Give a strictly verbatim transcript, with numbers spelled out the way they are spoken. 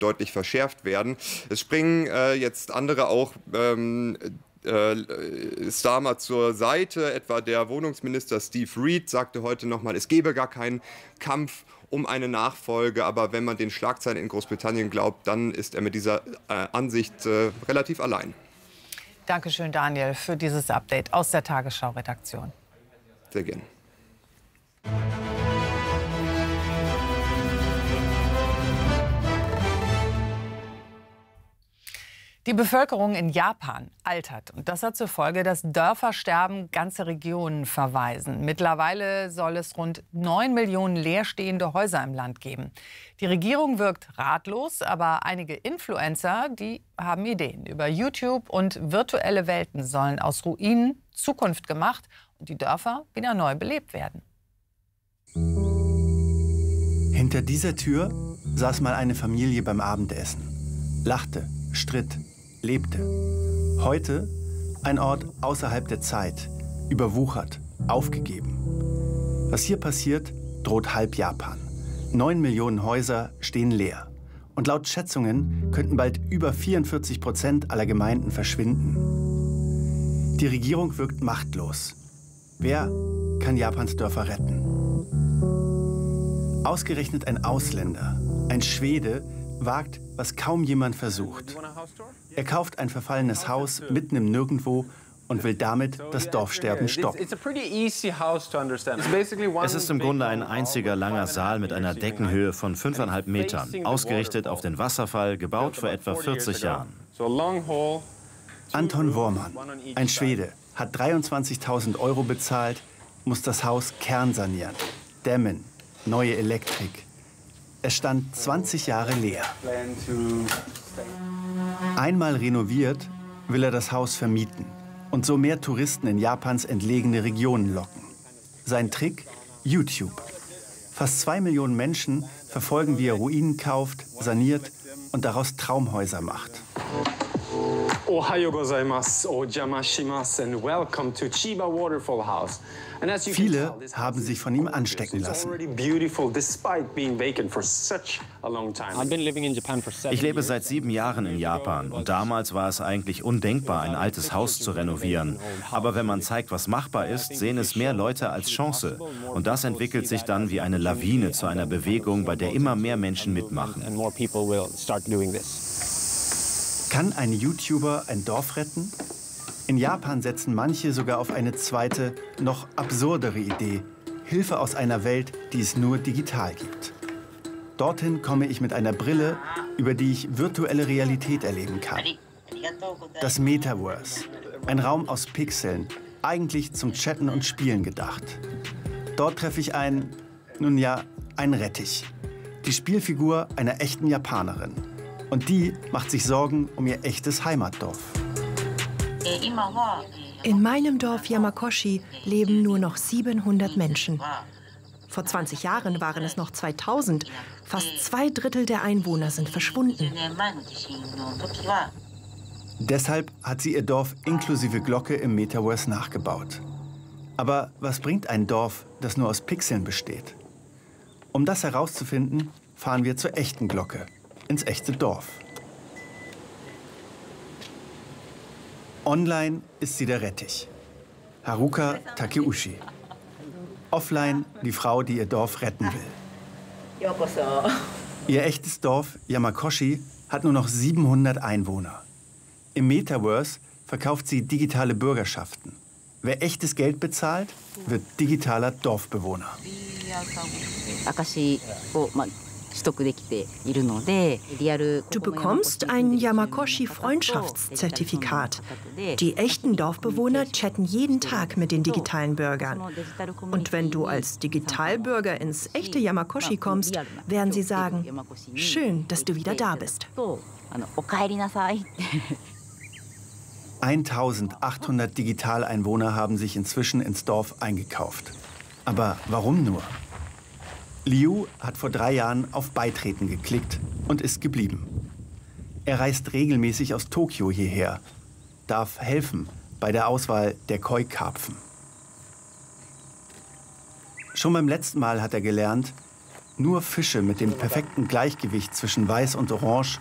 deutlich verschärft werden. Es springen äh, jetzt andere auch ähm, äh, Starmer zur Seite. Etwa der Wohnungsminister Steve Reed sagte heute nochmal, es gebe gar keinen Kampf um eine Nachfolge. Aber wenn man den Schlagzeilen in Großbritannien glaubt, dann ist er mit dieser äh, Ansicht äh, relativ allein. Dankeschön, Daniel, für dieses Update aus der Tagesschau-Redaktion. Sehr gerne. Die Bevölkerung in Japan altert. Und das hat zur Folge, dass Dörfer sterben, ganze Regionen verwaisen. Mittlerweile soll es rund neun Millionen leerstehende Häuser im Land geben. Die Regierung wirkt ratlos, aber einige Influencer, die haben Ideen. Über YouTube und virtuelle Welten sollen aus Ruinen Zukunft gemacht und die Dörfer wieder neu belebt werden. Hinter dieser Tür saß mal eine Familie beim Abendessen. Lachte, stritt, lebte. Heute ein Ort außerhalb der Zeit, überwuchert, aufgegeben. Was hier passiert, droht halb Japan. Neun Millionen Häuser stehen leer. Und laut Schätzungen könnten bald über vierundvierzig Prozent aller Gemeinden verschwinden. Die Regierung wirkt machtlos. Wer kann Japans Dörfer retten? Ausgerechnet ein Ausländer, ein Schwede, wagt, was kaum jemand versucht. Er kauft ein verfallenes Haus mitten im Nirgendwo und will damit das Dorfsterben stoppen. Es ist im Grunde ein einziger langer Saal mit einer Deckenhöhe von fünfeinhalb Metern, ausgerichtet auf den Wasserfall, gebaut vor etwa vierzig Jahren. Anton Wormann, ein Schwede, hat dreiundzwanzigtausend Euro bezahlt, muss das Haus kernsanieren, dämmen, neue Elektrik. Es stand zwanzig Jahre leer. Einmal renoviert, will er das Haus vermieten und so mehr Touristen in Japans entlegene Regionen locken. Sein Trick? YouTube. Fast zwei Millionen Menschen verfolgen, wie er Ruinen kauft, saniert und daraus Traumhäuser macht. Viele haben sich von ihm anstecken lassen. Ich lebe seit sieben Jahren in Japan und damals war es eigentlich undenkbar, ein altes Haus zu renovieren. Aber wenn man zeigt, was machbar ist, sehen es mehr Leute als Chance. Und das entwickelt sich dann wie eine Lawine zu einer Bewegung, bei der immer mehr Menschen mitmachen. Kann ein YouTuber ein Dorf retten? In Japan setzen manche sogar auf eine zweite, noch absurdere Idee. Hilfe aus einer Welt, die es nur digital gibt. Dorthin komme ich mit einer Brille, über die ich virtuelle Realität erleben kann. Das Metaverse. Ein Raum aus Pixeln, eigentlich zum Chatten und Spielen gedacht. Dort treffe ich einen, nun ja, einen Rettich. Die Spielfigur einer echten Japanerin. Und die macht sich Sorgen um ihr echtes Heimatdorf. In meinem Dorf Yamakoshi leben nur noch siebenhundert Menschen. Vor zwanzig Jahren waren es noch zweitausend. Fast zwei Drittel der Einwohner sind verschwunden. Deshalb hat sie ihr Dorf inklusive Glocke im Metaverse nachgebaut. Aber was bringt ein Dorf, das nur aus Pixeln besteht? Um das herauszufinden, fahren wir zur echten Glocke. Ins echte Dorf. Online ist sie der Rettich. Haruka Takeuchi. Offline die Frau, die ihr Dorf retten will. Ihr echtes Dorf, Yamakoshi, hat nur noch siebenhundert Einwohner. Im Metaverse verkauft sie digitale Bürgerschaften. Wer echtes Geld bezahlt, wird digitaler Dorfbewohner. Du bekommst ein Yamakoshi-Freundschaftszertifikat. Die echten Dorfbewohner chatten jeden Tag mit den digitalen Bürgern. Und wenn du als Digitalbürger ins echte Yamakoshi kommst, werden sie sagen, schön, dass du wieder da bist. eintausendachthundert Digitaleinwohner haben sich inzwischen ins Dorf eingekauft. Aber warum nur? Liu hat vor drei Jahren auf Beitreten geklickt und ist geblieben. Er reist regelmäßig aus Tokio hierher, darf helfen bei der Auswahl der Koi-Karpfen. Schon beim letzten Mal hat er gelernt, Nur Fische mit dem perfekten Gleichgewicht zwischen Weiß und Orange